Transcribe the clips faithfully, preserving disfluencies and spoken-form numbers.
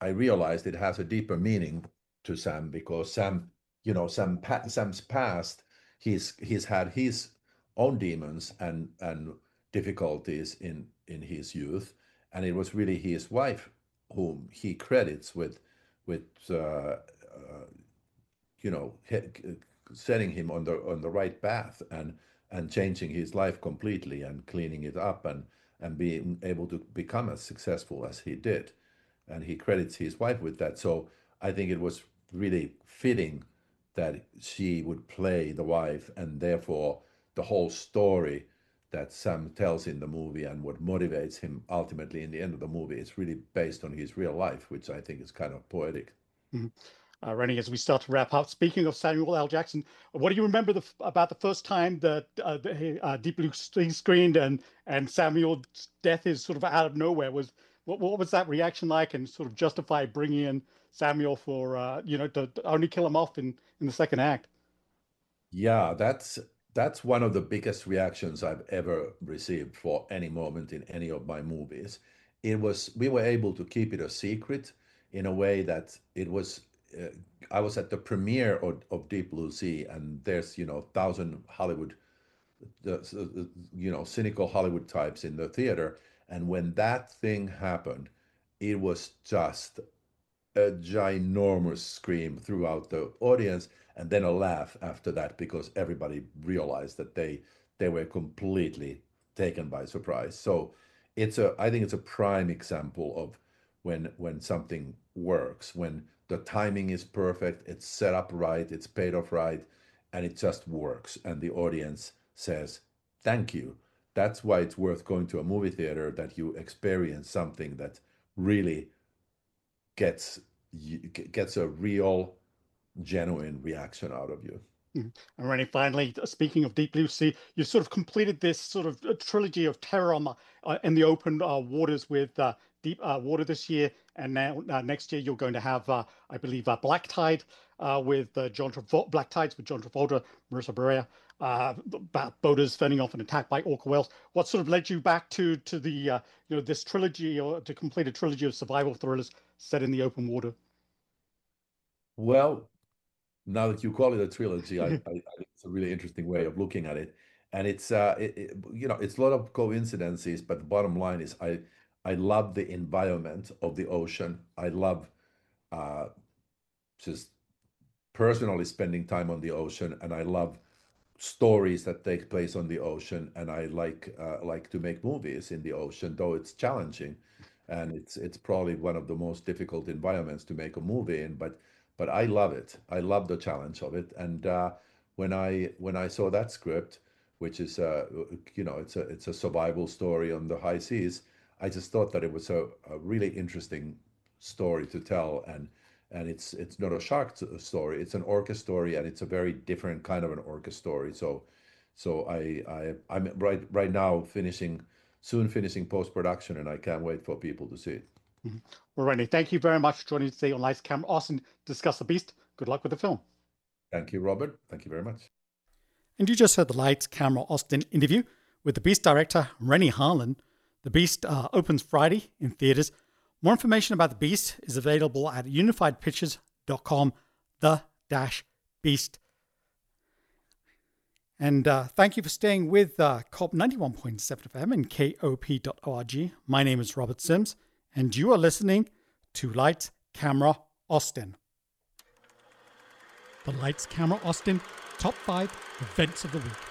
I realized it has a deeper meaning to Sam because Sam, you know, Sam Sam's past, he's he's had his own demons and and difficulties in in his youth, and it was really his wife whom he credits with with uh, uh, you know setting him on the on the right path and and changing his life completely and cleaning it up and and being able to become as successful as he did, and he credits his wife with that. So I think it was really fitting that she would play the wife, and therefore the whole story that Sam tells in the movie and what motivates him ultimately in the end of the movie is really based on his real life, which I think is kind of poetic. Mhm. Uh, Rennie, as we start to wrap up, speaking of Samuel L. Jackson, what do you remember the, about the first time that uh, the, uh, Deep Blue Sea screened and and Samuel's death is sort of out of nowhere? Was what what was that reaction like, and sort of justify bringing in Samuel for uh, you know to, to only kill him off in in the second act? Yeah, that's that's one of the biggest reactions I've ever received for any moment in any of my movies. It was we were able to keep it a secret in a way that it was. Uh, I was at the premiere of, of Deep Blue Sea, and there's you know thousand Hollywood, the, the you know cynical Hollywood types in the theater, and when that thing happened, it was just a ginormous scream throughout the audience and then a laugh after that because everybody realized that they they were completely taken by surprise. So it's a I think it's a prime example of when when something works, when the timing is perfect, it's set up right, it's paid off right, and it just works and the audience says thank you. That's why it's worth going to a movie theater, that you experience something that really gets gets a real, genuine reaction out of you. Mhm. And Rennie, finally, speaking of Deep Blue Sea, you sort of completed this sort of uh, trilogy of terror on the, uh, in the open uh, waters with uh, Deep uh, Water this year, and now uh, next year you're going to have, uh, I believe, uh, Black Tide uh, with uh, John Travolta, Black Tides with John Travolta, Marissa Berea, uh, about boaters fending off an attack by orca whales. What sort of led you back to to the uh, you know this trilogy, or to complete a trilogy of survival thrillers set in the open water? Well, now that you call it a trilogy, I, I, I think it's a really interesting way of looking at it, and it's uh, it, it, you know, it's a lot of coincidences, but the bottom line is I I love the environment of the ocean. I love uh, just personally spending time on the ocean, and I love stories that take place on the ocean, and I like uh, like to make movies in the ocean, though it's challenging, and it's it's probably one of the most difficult environments to make a movie in. But but I love it. I love the challenge of it. And uh, when I when I saw that script, which is uh, you know it's a it's a survival story on the high seas, I just thought that it was a, a really interesting story to tell, and and it's it's not a shark story, it's an orca story, and it's a very different kind of an orca story. So so i i i'm right right now finishing soon finishing post-production, and I can't wait for people to see it. Mhm. Well, Rennie, thank you very much for joining us today on Lights Camera Austin to discuss The Beast. Good luck with the film. Thank you, Robert. Thank you very much. And you just heard the Lights Camera Austin interview with The Beast director Rennie Harlin. The Beast uh, opens Friday in theaters. More information about The Beast is available at unified pictures dot com, the dash beast. And uh, thank you for staying with uh, C O P ninety-one point seven F M and K O P dot org. My name is Robert Sims, and you are listening to Lights Camera Austin. The Lights Camera Austin Top five Events of the Week.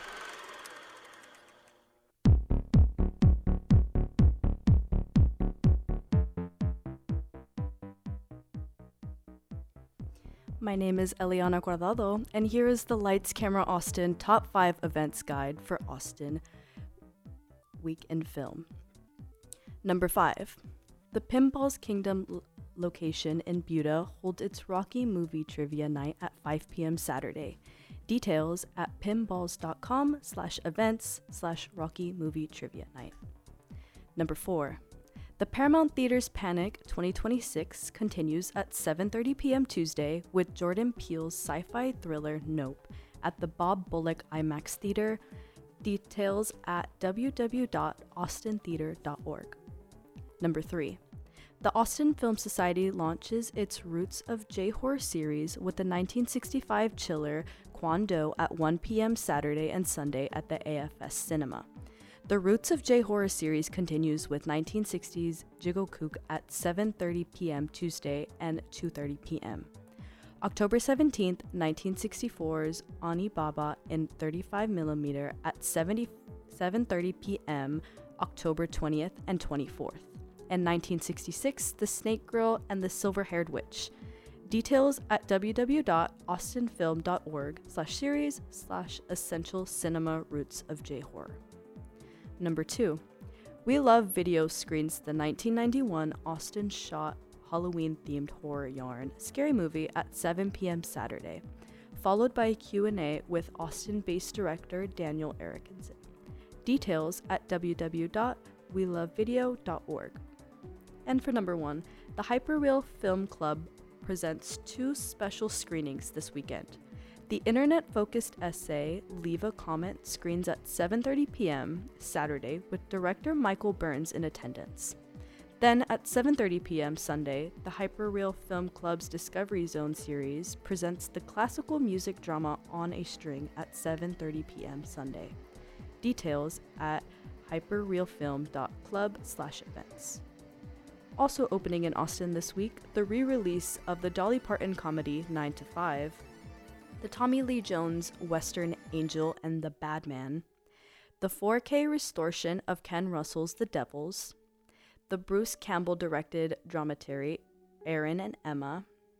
My name is Eliana Guardado, and here is the Lights Camera Austin Top five Events Guide for Austin Week in Film. Number five. The Pinballs Kingdom l- location in Buda holds its Rocky Movie Trivia Night at five p.m. Saturday. Details at pinballs.com slash events slash Rocky Movie Trivia Night. Number four. The Paramount Theater's Panic twenty twenty-six continues at seven thirty p.m. Tuesday with Jordan Peele's sci-fi thriller Nope at the Bob Bullock IMAX Theater. Details at w w w dot austin theater dot org. Number three. The Austin Film Society launches its Roots of J-Horror series with the nineteen sixty-five chiller Kwon Do at one p.m. Saturday and Sunday at the A F S Cinema. The Roots of J-Horror series continues with nineteen sixties Jigokook at seven thirty p.m. Tuesday and two thirty p.m. October seventeenth, nineteen sixty-four's Ani Baba in thirty-five millimeter at seven thirty p.m. October twentieth and twenty-fourth. And nineteen sixty-six, The Snake Girl and the Silver-Haired Witch. Details at www.austinfilm.org slash series slash essential cinema roots of J-horror. Number two, We Love Video screens the nineteen ninety-one Austin shot Halloween-themed horror yarn Scary Movie at seven p.m. Saturday, followed by a Q and A with Austin-based director Daniel Erickson. Details at w w w dot we love video dot org. And for number one, the Hyperreal Film Club presents two special screenings this weekend. The internet-focused essay Leave a Comment screens at seven thirty p.m. Saturday with director Michael Burns in attendance. Then at seven thirty p.m. Sunday, the Hyperreal Film Club's Discovery Zone series presents the classical music drama On a String at seven thirty p.m. Sunday. Details at hyperrealfilm dot club slash events. Also opening in Austin this week, the re-release of the Dolly Parton comedy nine to five, the Tommy Lee Jones Western Angel and the Bad Man, the four K restoration of Ken Russell's The Devils, the Bruce Campbell directed dramatary Aaron and Emma,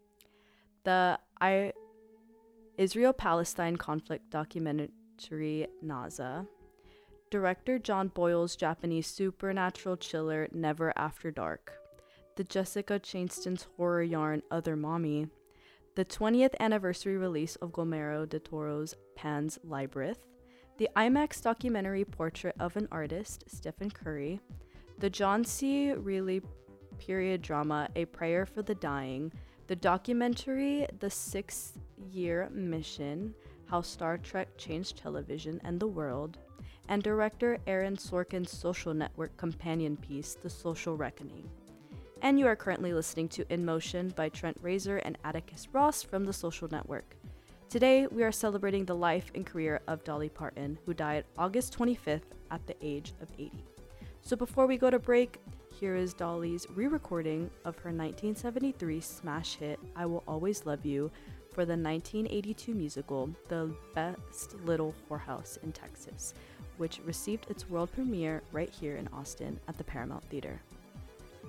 the I- Israel-Palestine conflict documentary Naza, director John Boyle's Japanese supernatural chiller Never After Dark, the Jessica Chanston's horror yarn Other Mommy, the twentieth anniversary release of Guillermo del Toro's Pan's Labyrinth, the IMAX documentary portrait of an artist, Stephen Curry, the John C. Reilly period drama A Prayer for the Dying, the documentary The Six-Year Mission, How Star Trek Changed Television and the World, and director Aaron Sorkin's social network companion piece, The Social Reckoning. And you are currently listening to In Motion by Trent Razor and Atticus Ross from The Social Network. Today, we are celebrating the life and career of Dolly Parton, who died August twenty-fifth at the age of eighty. So before we go to break, here is Dolly's re-recording of her nineteen seventy-three smash hit, I Will Always Love You, for the nineteen eighty-two musical, The Best Little Whorehouse in Texas, which received its world premiere right here in Austin at the Paramount Theater.